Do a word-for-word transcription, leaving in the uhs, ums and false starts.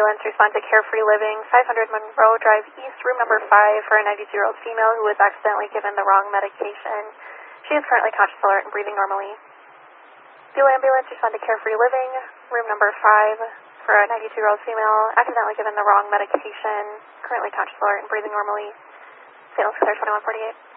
ambulance, respond to Carefree Living, five hundred Monroe Drive East, room number five, for a ninety-two-year-old female who was accidentally given the wrong medication. She is currently conscious, alert, and breathing normally. Beulah ambulance, respond to Carefree Living, room number five, for a ninety-two-year-old female, accidentally given the wrong medication, currently conscious, alert, and breathing normally. St. Louis Clear twenty-one forty-eight.